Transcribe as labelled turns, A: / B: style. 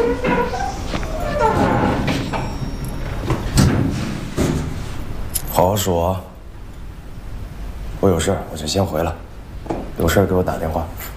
A: 好好说啊。我有事，我就先回了。有事给我打电话。